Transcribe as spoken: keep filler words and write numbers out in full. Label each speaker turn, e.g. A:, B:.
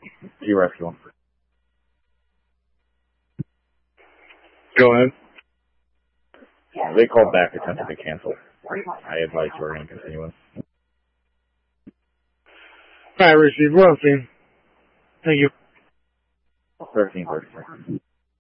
A: You rescue him.
B: Go ahead.
A: They called back, attempted to cancel. I advise you are going to continue in.
B: I received well, team. Thank you.
A: thirteen thirty.